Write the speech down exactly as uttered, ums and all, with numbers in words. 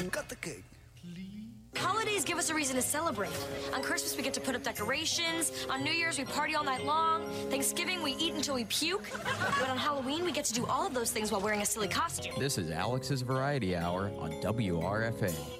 cut the cake. Holidays give us a reason to celebrate. On Christmas, we get to put up decorations. On New Year's, we party all night long. Thanksgiving, we eat until we puke. But on Halloween, we get to do all of those things while wearing a silly costume. This is Alex's Variety Hour on W R F A.